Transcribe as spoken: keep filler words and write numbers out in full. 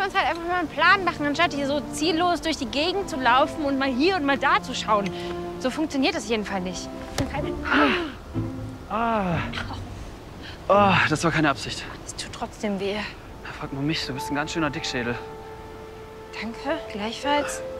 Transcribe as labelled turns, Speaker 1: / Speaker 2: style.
Speaker 1: wir uns halt einfach mal einen Plan machen, anstatt hier so ziellos durch die Gegend zu laufen und mal hier und mal da zu schauen. So funktioniert das jedenfalls nicht.
Speaker 2: Ah. Oh, das war keine Absicht.
Speaker 1: Es tut trotzdem weh.
Speaker 2: Frag mal mich, du bist ein ganz schöner Dickschädel.
Speaker 1: Danke, gleichfalls.